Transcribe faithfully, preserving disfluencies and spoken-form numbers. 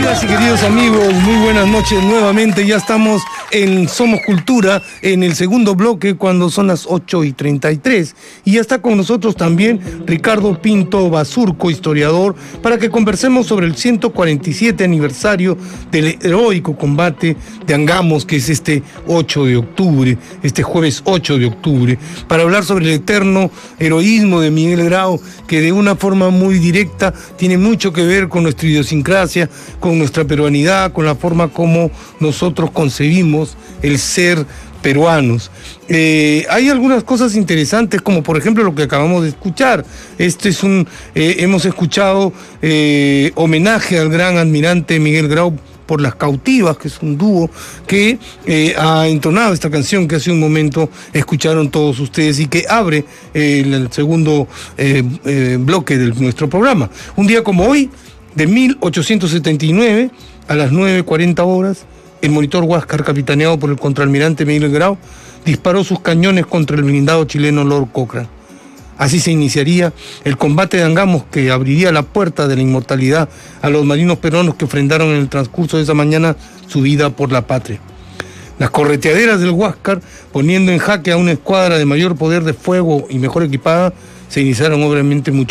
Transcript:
Queridas y queridos amigos, muy buenas noches nuevamente. Ya estamos en Somos Cultura, en el segundo bloque, cuando son las ocho y treinta y tres. Y ya está con nosotros también Ricardo Pinto Basurco, historiador, para que conversemos sobre el ciento cuarenta y siete aniversario del heroico combate de Angamos, que es este ocho de octubre, este jueves ocho de octubre, para hablar sobre el eterno heroísmo de Miguel Grau, que de una forma muy directa tiene mucho que ver con nuestra idiosincrasia, con nuestra peruanidad, con la forma como nosotros concebimos el ser peruanos. Eh, hay algunas cosas interesantes, como por ejemplo lo que acabamos de escuchar. Este es un, eh, hemos escuchado eh, homenaje al gran almirante Miguel Grau por Las Cautivas, que es un dúo que eh, ha entonado esta canción que hace un momento escucharon todos ustedes y que abre eh, el segundo eh, eh, bloque de nuestro programa. Un día como hoy, de mil ochocientos setenta y nueve, a las nueve cuarenta horas, el monitor Huáscar, capitaneado por el contraalmirante Miguel Grau, disparó sus cañones contra el blindado chileno Lord Cochrane. Así se iniciaría el combate de Angamos, que abriría la puerta de la inmortalidad a los marinos peruanos que ofrendaron en el transcurso de esa mañana su vida por la patria. Las correteaderas del Huáscar, poniendo en jaque a una escuadra de mayor poder de fuego y mejor equipada, se iniciaron obviamente mucho